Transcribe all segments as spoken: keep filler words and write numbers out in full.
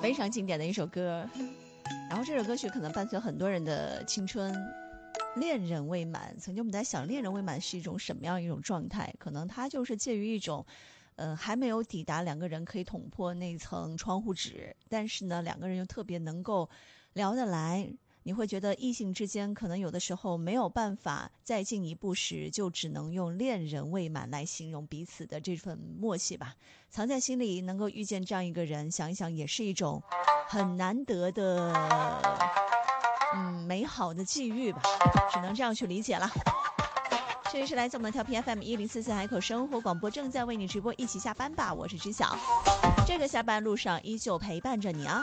非常经典的一首歌。然后这首歌曲可能伴随很多人的青春。恋人未满，曾经我们在想恋人未满是一种什么样一种状态，可能它就是介于一种呃，还没有抵达两个人可以捅破那层窗户纸，但是呢两个人又特别能够聊得来，你会觉得异性之间可能有的时候没有办法再进一步时，就只能用恋人未满来形容彼此的这份默契吧。藏在心里能够遇见这样一个人，想一想也是一种很难得的嗯，美好的际遇吧，只能这样去理解了。这里是来自我们的调频 F M 一零四四海口生活广播，正在为你直播，一起下班吧，我是知晓。这个下班路上依旧陪伴着你啊。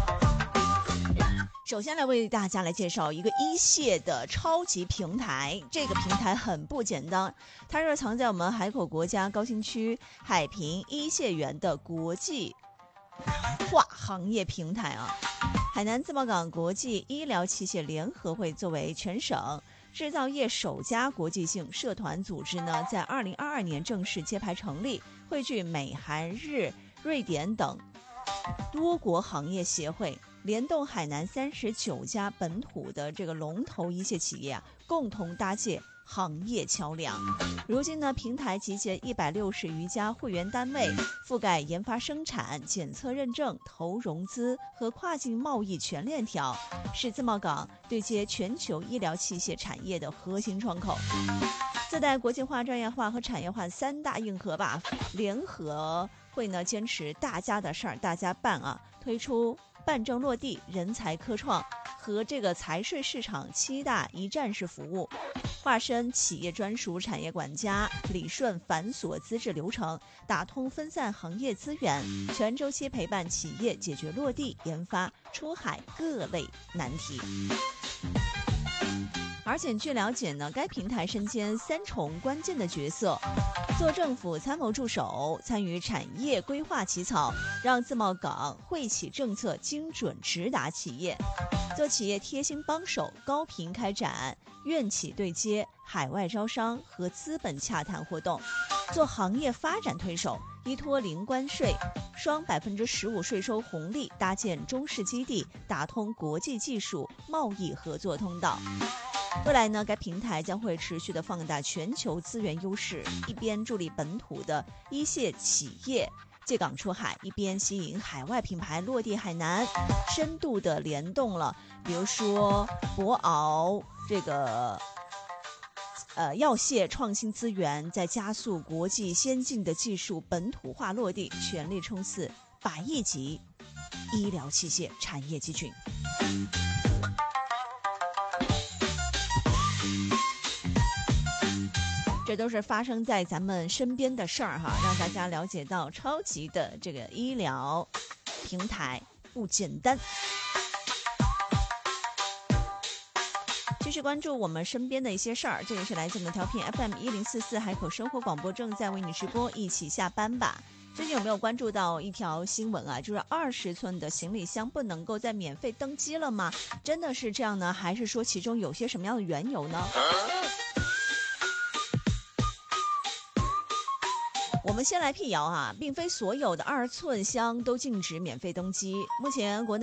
首先来为大家来介绍一个一蟹的超级平台，这个平台很不简单，它是藏在我们海口国家高新区海平一蟹园的国际化行业平台啊。海南自贸港国际医疗器械联合会作为全省制造业首家国际性社团组织呢，在二零二二年正式揭牌成立，汇聚美、韩、日、瑞典等多国行业协会，联动海南三十九家本土的这个龙头一线企业啊，共同搭建行业桥梁。如今呢，平台集结一百六十余家会员单位，覆盖研发、生产、检测、认证、投融资和跨境贸易全链条，是自贸港对接全球医疗器械产业的核心窗口。自带国际化、专业化和产业化三大硬核吧，联合会呢坚持大家的事儿大家办啊，推出办证落地、人才科创和这个财税市场七大一站式服务，化身企业专属产业管家，理顺繁琐资质流程，打通分散行业资源，全周期陪伴企业解决落地、研发、出海各类难题。而且据了解呢，该平台身兼三重关键的角色，做政府参谋助手，参与产业规划起草，让自贸港惠企政策精准直达企业，做企业贴心帮手，高频开展院企对接、海外招商和资本洽谈活动，做行业发展推手，依托零关税、双百分之十五税收红利，搭建中式基地，打通国际技术贸易合作通道。未来呢，该平台将会持续的放大全球资源优势，一边助力本土的一线企业借港出海，一边吸引海外品牌落地海南，深度的联动了，比如说博鳌这个呃药械创新资源，在加速国际先进的技术本土化落地，全力冲刺百亿级医疗器械产业集群。这都是发生在咱们身边的事儿哈，让大家了解到超级的这个医疗平台不简单。继续关注我们身边的一些事儿，这里是来自我们的调频 F M 一零四四海口生活广播，正在为你直播，一起下班吧。最近有没有关注到一条新闻啊？就是二十寸的行李箱不能够再免费登机了吗？真的是这样呢，还是说其中有些什么样的缘由呢？我们先来辟谣啊，并非所有的二寸箱都禁止免费登机。目前国内